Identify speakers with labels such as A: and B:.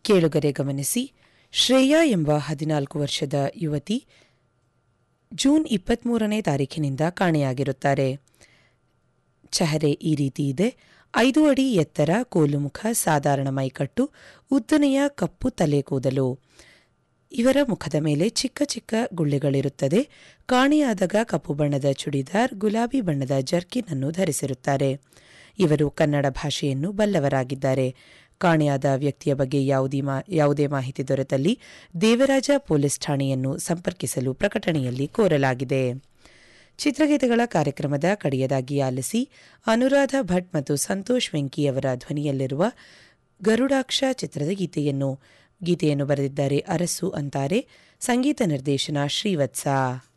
A: ಕೇಳುಗರೆ ಗಮನಿಸಿ, ಶ್ರೇಯಾ ಎಂಬ 14 ವರ್ಷದ ಯುವತಿ ಜೂನ್ 23ನೇ ತಾರೀಖಿನಿಂದ ಕಾಣೆಯಾಗಿರುತ್ತಾರೆ. ಚಹರೆ ಈ ರೀತಿ ಇದೆ: 5 ಅಡಿ ಎತ್ತರ, ಕೋಲುಮುಖ, ಸಾಧಾರಣ ಮೈಕಟ್ಟು, ಉದ್ದನೆಯ ಕಪ್ಪು ತಲೆ ಕೂದಲು. ಇವರ ಮುಖದ ಮೇಲೆ ಚಿಕ್ಕ ಚಿಕ್ಕ ಗುಳ್ಳೆಗಳಿರುತ್ತದೆ. ಕಾಣೆಯಾದಾಗ ಕಪ್ಪು ಬಣ್ಣದ ಚೂಡಿದಾರ್, ಗುಲಾಬಿ ಬಣ್ಣದ ಜರ್ಕಿನ್ ಅನ್ನು ಧರಿಸಿರುತ್ತಾರೆ. ಇವರು ಕನ್ನಡ ಭಾಷೆಯನ್ನು ಬಲ್ಲವರಾಗಿದ್ದಾರೆ. ಕಾಣೆಯಾದ ವ್ಯಕ್ತಿಯ ಬಗ್ಗೆ ಯಾವುದೇ ಮಾಹಿತಿ ದೊರೆತಲ್ಲಿ ದೇವರಾಜ ಪೊಲೀಸ್ ಠಾಣೆಯನ್ನು ಸಂಪರ್ಕಿಸಲು ಪ್ರಕಟಣೆಯಲ್ಲಿ ಕೋರಲಾಗಿದೆ. ಚಿತ್ರಗೀತೆಗಳ ಕಾರ್ಯಕ್ರಮದ ಕಡೆಯದಾಗಿ ಆಲಿಸಿ ಅನುರಾಧ ಭಟ್ ಮತ್ತು ಸಂತೋಷ್ ವೆಂಕಿಯವರ ಧ್ವನಿಯಲ್ಲಿರುವ ಗರುಡಾಕ್ಷ ಚಿತ್ರದ ಗೀತೆಯನ್ನು ಬರೆದಿದ್ದಾರೆ ಅರಸು ಅಂತಾರೆ. ಸಂಗೀತ ನಿರ್ದೇಶನ ಶ್ರೀವತ್ಸ.